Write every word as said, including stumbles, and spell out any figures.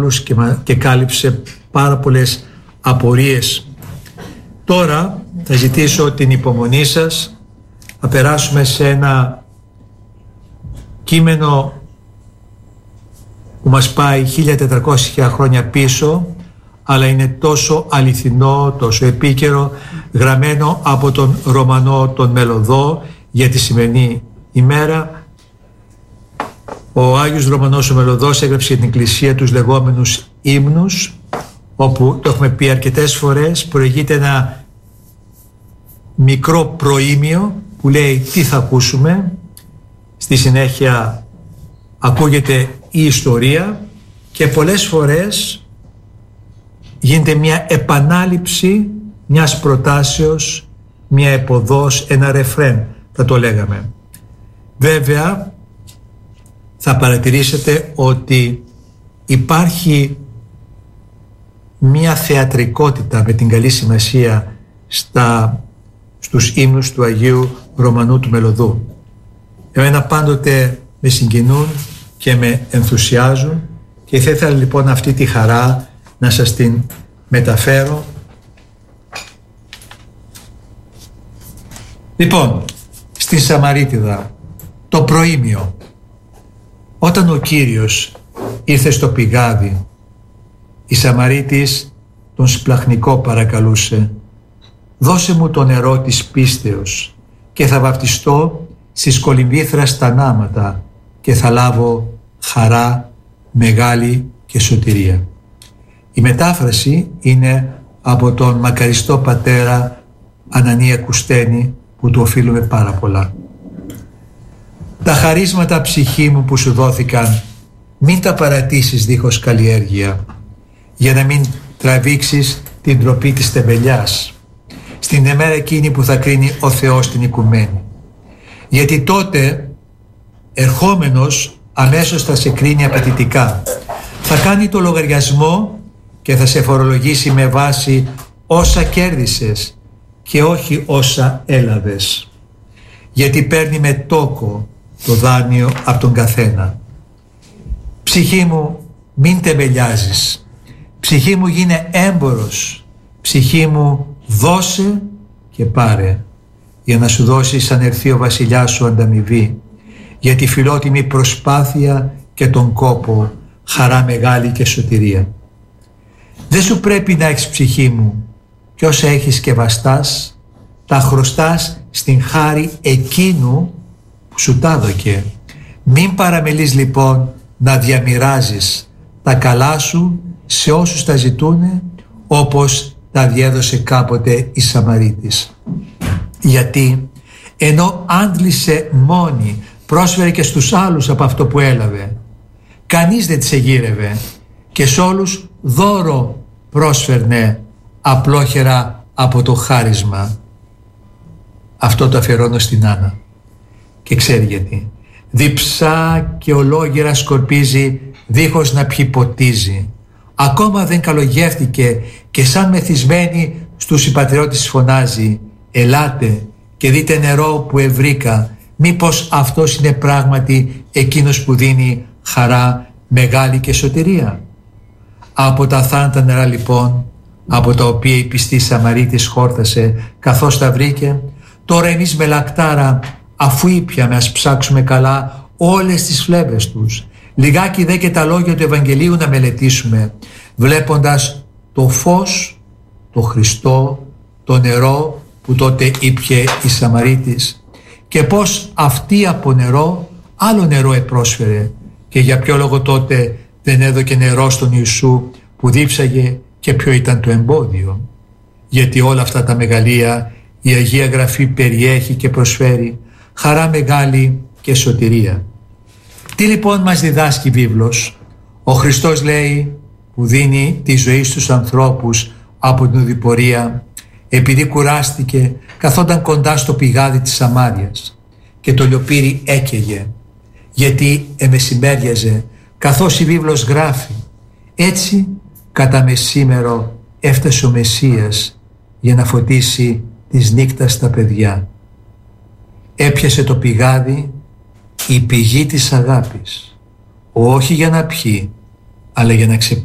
όλους και, και κάλυψε πάρα πολλές απορίες. Τώρα θα ζητήσω την υπομονή σας. Θα περάσουμε σε ένα κείμενο που μας πάει χίλια τετρακόσια χρόνια πίσω, αλλά είναι τόσο αληθινό, τόσο επίκαιρο, γραμμένο από τον Ρωμανό τον Μελωδό για τη σημερινή ημέρα. Ο Άγιος Ρωμανός ο Μελωδός έγραψε για την Εκκλησία τους λεγόμενους ύμνους, όπου το έχουμε πει αρκετές φορές, προηγείται ένα μικρό προήμιο που λέει τι θα ακούσουμε. Στη συνέχεια ακούγεται η ιστορία και πολλές φορές γίνεται μια επανάληψη μιας προτάσεως, μια επωδός, ένα ρεφρέν θα το λέγαμε. Βέβαια θα παρατηρήσετε ότι υπάρχει μια θεατρικότητα με την καλή σημασία στα, στους ύμνους του Αγίου Ρωμανού του Μελωδού. Εμένα πάντοτε με συγκινούν και με ενθουσιάζουν και θα ήθελα λοιπόν αυτή τη χαρά να σας την μεταφέρω. Λοιπόν, στην Σαμαρίτιδα, το προήμιο. Όταν ο Κύριος ήρθε στο πηγάδι, η Σαμαρίτης τον σπλαχνικό παρακαλούσε: «Δώσε μου το νερό της πίστεως και θα βαπτιστώ στις κολυμβήθρας τα νάματα και θα λάβω χαρά μεγάλη και σωτηρία». Η μετάφραση είναι από τον μακαριστό πατέρα Ανανία Κουστένη, που του οφείλουμε πάρα πολλά. «Τα χαρίσματα ψυχή μου που σου δόθηκαν μην τα παρατήσεις δίχως καλλιέργεια, για να μην τραβήξεις την ντροπή της τεμπελιάς στην ημέρα εκείνη που θα κρίνει ο Θεός την οικουμένη. Γιατί τότε ερχόμενος αμέσως θα σε κρίνει απαιτητικά, θα κάνει το λογαριασμό και θα σε φορολογήσει με βάση όσα κέρδισες και όχι όσα έλαβες, γιατί παίρνει με τόκο το δάνειο από τον καθένα. Ψυχή μου, μην τεμπελιάζεις. Ψυχή μου, γίνε έμπορος. Ψυχή μου, δώσε και πάρε, για να σου δώσει σαν έρθει ο βασιλιάς σου ανταμοιβή, για τη φιλότιμη προσπάθεια και τον κόπο, χαρά μεγάλη και σωτηρία. Δεν σου πρέπει να έχεις, ψυχή μου, κι όσα έχεις και βαστάς, τα χρωστάς στην χάρη εκείνου που σου τα δώκε. Μην παραμελείς λοιπόν να διαμοιράζεις τα καλά σου σε όσους τα ζητούνε, όπως τα διέδωσε κάποτε η Σαμαρίτης. Γιατί ενώ άντλησε μόνη, πρόσφερε και στους άλλους από αυτό που έλαβε. Κανείς δεν της εγύρευε και σ' όλους δώρο πρόσφερνε απλόχερα από το χάρισμα. Αυτό το αφιερώνω στην Άννα. Και ξέρει γιατί. Διψά και ολόγερα σκορπίζει δίχως να πιει ποτίζει. Ακόμα δεν καλογεύτηκε και σαν μεθυσμένη στους συμπατριώτες φωνάζει: «Ελάτε και δείτε νερό που ευρήκα. Μήπως αυτός είναι πράγματι εκείνος που δίνει χαρά μεγάλη και σωτηρία?» Από τα θάνατα νερά λοιπόν, από τα οποία η πιστή Σαμαρίτης χόρτασε καθώς τα βρήκε, τώρα εμείς με λακτάρα, αφού ήπιαμε, ας ψάξουμε καλά όλες τις φλέβες τους. Λιγάκι δε και τα λόγια του Ευαγγελίου να μελετήσουμε, βλέποντας το φως, το Χριστό, το νερό που τότε ήπιε η Σαμαρίτης, και πως αυτή από νερό άλλο νερό επρόσφερε, και για ποιο λόγο τότε δεν έδωκε νερό στον Ιησού που δίψαγε, και ποιο ήταν το εμπόδιο. Γιατί όλα αυτά τα μεγαλεία η Αγία Γραφή περιέχει και προσφέρει χαρά μεγάλη και σωτηρία. Τι λοιπόν μας διδάσκει η βίβλος? Ο Χριστός λέει, που δίνει τη ζωή στους ανθρώπους από την οδηπορία, επειδή κουράστηκε καθόταν κοντά στο πηγάδι της Σαμάριας και το λιοπύρι έκαιγε, γιατί εμεσημέριαζε, καθώς η βίβλος γράφει. Έτσι κατά μεσήμερο έφτασε ο Μεσσίας για να φωτίσει της νύκτας τα παιδιά. Έπιασε το πηγάδι, η πηγή της αγάπης, όχι για να πιει, αλλά για να ξεπεράσει.